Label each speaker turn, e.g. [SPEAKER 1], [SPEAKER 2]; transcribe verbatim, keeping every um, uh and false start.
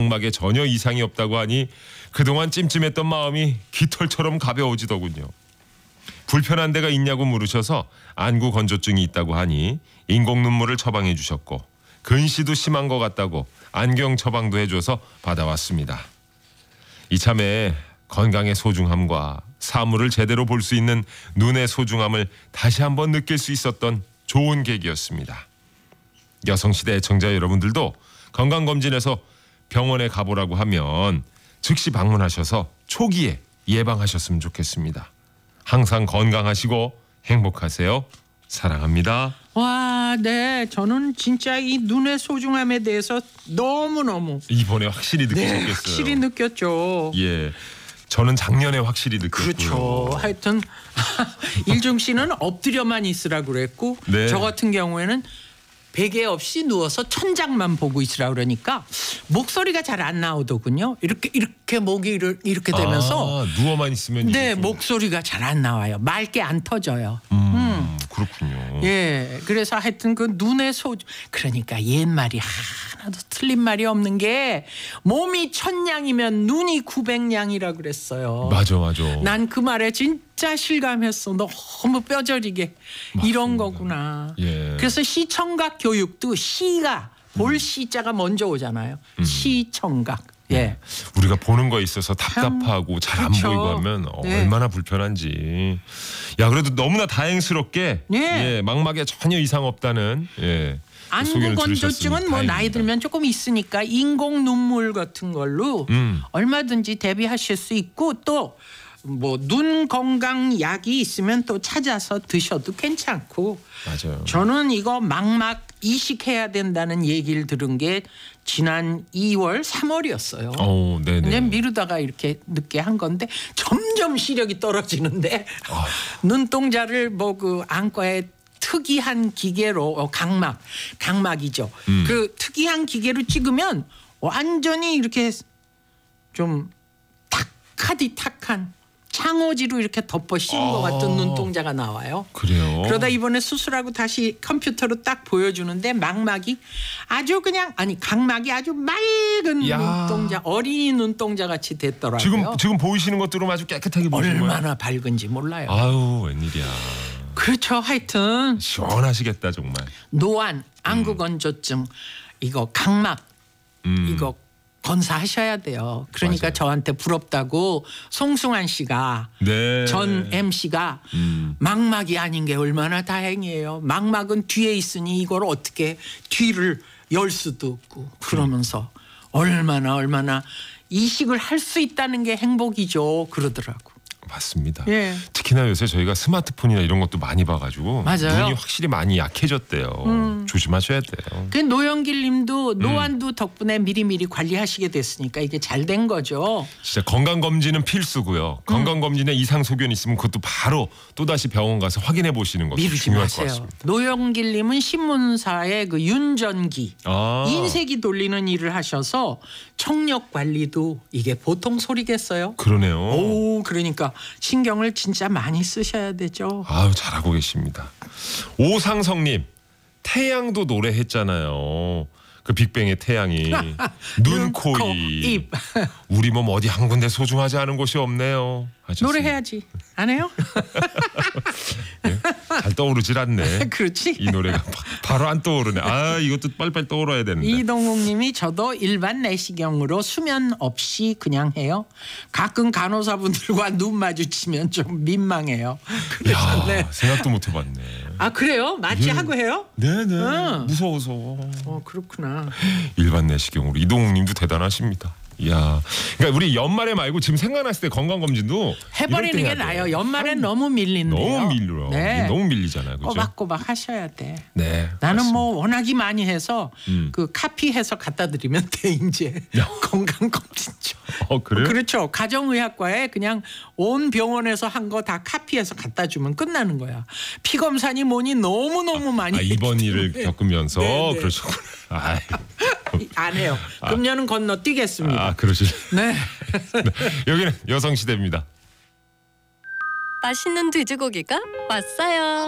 [SPEAKER 1] 망막에 전혀 이상이 없다고 하니 그동안 찜찜했던 마음이 깃털처럼 가벼워지더군요. 불편한 데가 있냐고 물으셔서 안구 건조증이 있다고 하니 인공 눈물을 처방해 주셨고 근시도 심한 것 같다고 안경 처방도 해줘서 받아왔습니다. 이참에 건강의 소중함과 사물을 제대로 볼 수 있는 눈의 소중함을 다시 한번 느낄 수 있었던 좋은 계기였습니다. 여성시대 애청자 여러분들도 건강검진에서 병원에 가보라고 하면 즉시 방문하셔서 초기에 예방하셨으면 좋겠습니다. 항상 건강하시고 행복하세요. 사랑합니다.
[SPEAKER 2] 와, 네. 저는 진짜 이 눈의 소중함에 대해서 너무너무
[SPEAKER 1] 이번에 확실히 느끼셨겠어요.
[SPEAKER 2] 네, 확실히 느꼈죠.
[SPEAKER 1] 예, 저는 작년에 확실히 느꼈고요.
[SPEAKER 2] 그렇죠. 하여튼 일중 씨는 엎드려만 있으라고 그랬고
[SPEAKER 1] 네.
[SPEAKER 2] 저 같은 경우에는 베개 없이 누워서 천장만 보고 있으라 그러니까 목소리가 잘 안 나오더군요. 이렇게 이렇게 목이 이렇게 되면서
[SPEAKER 1] 아, 누워만 있으면
[SPEAKER 2] 네,
[SPEAKER 1] 좀...
[SPEAKER 2] 목소리가 잘 안 나와요. 맑게 안 터져요.
[SPEAKER 1] 음,
[SPEAKER 2] 음.
[SPEAKER 1] 그렇군요.
[SPEAKER 2] 예, 그래서 하여튼 그 눈의 소중, 그러니까 옛말이 하나도 틀린 말이 없는 게 몸이 천냥이면 눈이 구백냥이라 그랬어요.
[SPEAKER 1] 맞아, 맞아.
[SPEAKER 2] 난 그 말에 진짜 실감했어. 너무 뼈저리게
[SPEAKER 1] 맞습니다.
[SPEAKER 2] 이런 거구나.
[SPEAKER 1] 예.
[SPEAKER 2] 그래서 시청각 교육도 시가 볼 시자가 먼저 오잖아요.
[SPEAKER 1] 음.
[SPEAKER 2] 시청각. 예.
[SPEAKER 1] 우리가 보는 거에 있어서 답답하고 잘 안
[SPEAKER 2] 그렇죠.
[SPEAKER 1] 보이고 하면 어,
[SPEAKER 2] 네.
[SPEAKER 1] 얼마나 불편한지. 야, 그래도 너무나 다행스럽게
[SPEAKER 2] 네.
[SPEAKER 1] 예, 망막에 전혀 이상 없다는 예,
[SPEAKER 2] 안구
[SPEAKER 1] 소견을
[SPEAKER 2] 건조증은
[SPEAKER 1] 들으셨으니
[SPEAKER 2] 뭐
[SPEAKER 1] 다행입니다.
[SPEAKER 2] 나이 들면 조금 있으니까 인공 눈물 같은 걸로
[SPEAKER 1] 음.
[SPEAKER 2] 얼마든지 대비하실 수 있고 또 뭐 눈 건강 약이 있으면 또 찾아서 드셔도 괜찮고.
[SPEAKER 1] 맞아요.
[SPEAKER 2] 저는 이거 망막 이식해야 된다는 얘기를 들은 게 지난 이월 삼월이었어요.
[SPEAKER 1] 어, 네네.
[SPEAKER 2] 근데 미루다가 이렇게 늦게 한 건데 점점 시력이 떨어지는데
[SPEAKER 1] 아.
[SPEAKER 2] 눈동자를 뭐 그 안과에 특이한 기계로 어, 각막, 각막이죠.
[SPEAKER 1] 음.
[SPEAKER 2] 그 특이한 기계로 찍으면 완전히 이렇게 좀 탁하디 탁한 창호지로 이렇게 덮어 씌운 것
[SPEAKER 1] 아.
[SPEAKER 2] 같은 눈동자가 나와요.
[SPEAKER 1] 그래요.
[SPEAKER 2] 그러다 이번에 수술하고 다시 컴퓨터로 딱 보여주는데 망막이 아주 그냥 아니 각막이 아주 맑은
[SPEAKER 1] 야.
[SPEAKER 2] 눈동자, 어린이 눈동자 같이 됐더라고요.
[SPEAKER 1] 지금 지금 보이시는 것들은 아주 깨끗하게 보이는 거예요.
[SPEAKER 2] 얼마나 밝은지 몰라요.
[SPEAKER 1] 아유, 웬일이야.
[SPEAKER 2] 그렇죠. 하여튼
[SPEAKER 1] 시원하시겠다 정말.
[SPEAKER 2] 노안, 안구 건조증, 이거 각막
[SPEAKER 1] 음.
[SPEAKER 2] 이거 건사하셔야 돼요. 그러니까
[SPEAKER 1] 맞아요.
[SPEAKER 2] 저한테 부럽다고 송승환 씨가
[SPEAKER 1] 네.
[SPEAKER 2] 전 엠씨가
[SPEAKER 1] 음.
[SPEAKER 2] 망막이 아닌 게 얼마나 다행이에요. 망막은 뒤에 있으니 이걸 어떻게 뒤를 열 수도 없고 그러면서 얼마나 얼마나 이식을 할 수 있다는 게 행복이죠. 그러더라고.
[SPEAKER 1] 맞습니다.
[SPEAKER 2] 예.
[SPEAKER 1] 특히나 요새 저희가 스마트폰이나 이런 것도 많이 봐가지고
[SPEAKER 2] 맞아요.
[SPEAKER 1] 눈이 확실히 많이 약해졌대요.
[SPEAKER 2] 음.
[SPEAKER 1] 조심하셔야 돼요.
[SPEAKER 2] 그 노영길 님도 노안도 덕분에 미리미리 관리하시게 됐으니까 이게 잘 된 거죠.
[SPEAKER 1] 진짜 건강검진은 필수고요. 건강검진에 이상 소견 있으면 그것도 바로 또다시 병원 가서 확인해 보시는 것도
[SPEAKER 2] 미루지
[SPEAKER 1] 중요할 것
[SPEAKER 2] 마세요.
[SPEAKER 1] 같습니다.
[SPEAKER 2] 노영길 님은 신문사의 그 윤전기
[SPEAKER 1] 아.
[SPEAKER 2] 인쇄기 돌리는 일을 하셔서 청력 관리도 이게 보통 소리겠어요.
[SPEAKER 1] 그러네요.
[SPEAKER 2] 오, 그러니까 신경을 진짜 많이 쓰셔야 되죠.
[SPEAKER 1] 아유, 잘하고 계십니다. 오상성님, 태양도 노래했잖아요. 그 빅뱅의 태양이 눈, 코,
[SPEAKER 2] 코,
[SPEAKER 1] 입.
[SPEAKER 2] 입.
[SPEAKER 1] 우리 몸 어디 한 군데 소중하지 않은 곳이 없네요. 하셨습니다.
[SPEAKER 2] 노래해야지. 안 해요?
[SPEAKER 1] 네? 잘 떠오르질 않네.
[SPEAKER 2] 그렇지.
[SPEAKER 1] 이 노래가 바, 바로 안 떠오르네. 아, 이것도 빨리빨리 떠오르야 되는데.
[SPEAKER 2] 이동욱님이 저도 일반 내시경으로 수면 없이 그냥 해요. 가끔 간호사분들과 눈 마주치면 좀 민망해요. 그래서
[SPEAKER 1] 야,
[SPEAKER 2] 네.
[SPEAKER 1] 생각도 못 해봤네.
[SPEAKER 2] 아 그래요? 마취하고 해요?
[SPEAKER 1] 네네.
[SPEAKER 2] 응.
[SPEAKER 1] 무서워서.
[SPEAKER 2] 어 그렇구나.
[SPEAKER 1] 일반 내시경으로 이동욱님도 대단하십니다. 이야, 그러니까 우리 연말에 말고 지금 생각났을 때 건강검진도
[SPEAKER 2] 해버리는 게
[SPEAKER 1] 이럴 때 해야 돼요.
[SPEAKER 2] 나아요. 연말엔 너무 밀린대요.
[SPEAKER 1] 너무 밀려.
[SPEAKER 2] 네.
[SPEAKER 1] 너무 밀리잖아요. 그죠?
[SPEAKER 2] 꼬박꼬박 하셔야 돼.
[SPEAKER 1] 네.
[SPEAKER 2] 나는
[SPEAKER 1] 맞습니다.
[SPEAKER 2] 뭐 워낙이 많이 해서
[SPEAKER 1] 음.
[SPEAKER 2] 그 카피해서 갖다 드리면 돼 이제 건강검진죠.
[SPEAKER 1] 어, 그래요?
[SPEAKER 2] 그렇죠. 가정의학과에 그냥 온 병원에서 한 거 다 카피해서 갖다 주면 끝나는 거야. 피 검사니 뭐니 너무 너무 많이.
[SPEAKER 1] 아, 이번
[SPEAKER 2] 했기
[SPEAKER 1] 일을
[SPEAKER 2] 때문에.
[SPEAKER 1] 겪으면서
[SPEAKER 2] 네, 네.
[SPEAKER 1] 그러셨구나. 아이,
[SPEAKER 2] 안 해요. 금년은 건너뛰겠습니다.
[SPEAKER 1] 아, 그러시.
[SPEAKER 2] 네.
[SPEAKER 1] 여기는 여성시대입니다.
[SPEAKER 3] 맛있는 돼지고기가 왔어요.